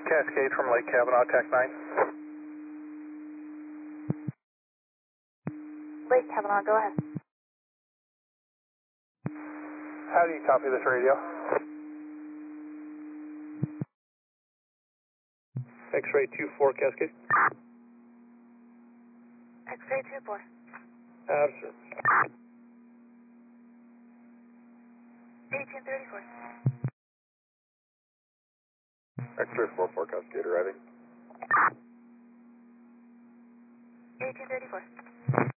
Cascade from Lake Kavanaugh, TAC 9. Lake Kavanaugh, go ahead. How do you copy this radio? X-ray 24 Cascade. X-ray 24. Absent. 1834. X-ray 44 Cascade arriving. 1834.